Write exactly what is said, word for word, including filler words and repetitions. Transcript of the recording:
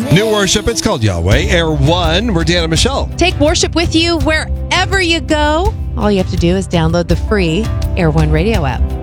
New worship, it's called Yahweh. Air One, we're Dan and Michelle. Take worship with you wherever you go. All you have to do is download the free Air One radio app.